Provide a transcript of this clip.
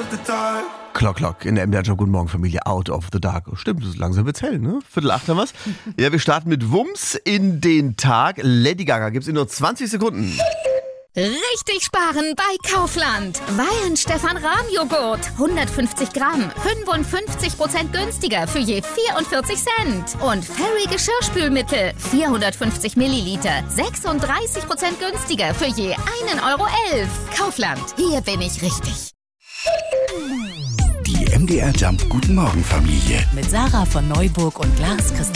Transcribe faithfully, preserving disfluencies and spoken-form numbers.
Klock, Klock in der M D R-Job. Guten Morgen, Familie. Out of the dark. Stimmt, langsam wird's hell, ne? Viertel acht haben wir's. Ja, wir starten mit Wumms in den Tag. Lady Gaga gibt's in nur zwanzig Sekunden. Richtig sparen bei Kaufland. Weihenstephan Rahmjoghurt. hundertfünfzig Gramm. fünfundfünfzig Prozent günstiger für je vierundvierzig Cent. Und Fairy Geschirrspülmittel. vierhundertfünfzig Milliliter. sechsunddreißig Prozent günstiger für je einen Euro elf. Kaufland. Hier bin ich richtig. Die M D R Jump Guten Morgen Familie. Mit Sarah von Neuburg und Lars Christoph.